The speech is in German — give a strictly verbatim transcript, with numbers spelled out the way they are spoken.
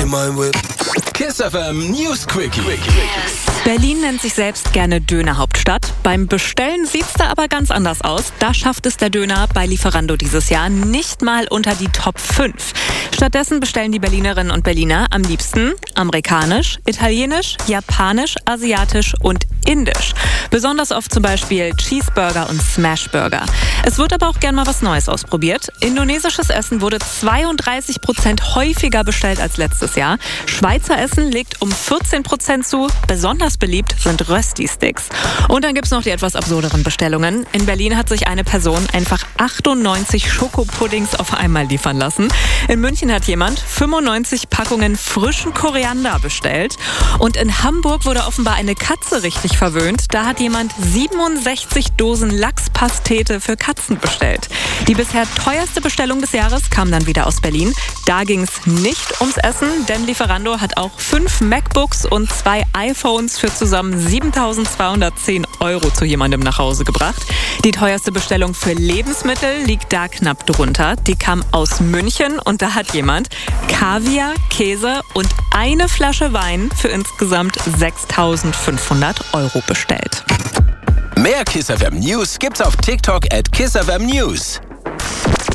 in my whip. Kiss F M News Quickie. Berlin nennt sich selbst gerne Dönerhauptstadt. Beim Bestellen sieht's da aber ganz anders aus. Da schafft es der Döner bei Lieferando dieses Jahr nicht mal unter die Top fünf. Stattdessen bestellen die Berlinerinnen und Berliner am liebsten amerikanisch, italienisch, japanisch, asiatisch und indisch. Besonders oft zum Beispiel Cheeseburger und Smashburger. Es wird aber auch gern mal was Neues ausprobiert. Indonesisches Essen wurde zweiunddreißig Prozent häufiger bestellt als letztes Jahr. Schweizer Essen legt um vierzehn Prozent zu. Besonders beliebt sind Rösti-Sticks. Und dann gibt's noch die etwas absurderen Bestellungen. In Berlin hat sich eine Person einfach achtundneunzig Schokopuddings auf einmal liefern lassen. In München hat jemand fünfundneunzig Packungen frischen Koriander bestellt. Und in Hamburg wurde offenbar eine Katze richtig verwöhnt. Da hat jemand siebenundsechzig Dosen Lachspastete für Katzen bestellt. Die bisher teuerste Bestellung des Jahres kam dann wieder aus Berlin. Da ging es nicht ums Essen, denn Lieferando hat auch fünf MacBooks und zwei iPhones für zusammen siebentausendzweihundertzehn Euro zu jemandem nach Hause gebracht. Die teuerste Bestellung für Lebensmittel liegt da knapp drunter. Die kam aus München und da hat jemand Kaviar, Käse und eine Flasche Wein für insgesamt sechstausendfünfhundert Euro bestellt. Mehr Kiss F M News gibt's auf TikTok at Kiss F M News.